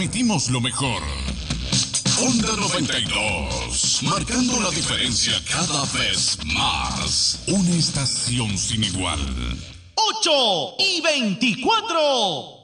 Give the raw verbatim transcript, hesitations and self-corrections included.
transmitimos lo mejor. Onda noventa y dos, marcando la diferencia cada vez más. Una estación sin igual. ocho y veinticuatro.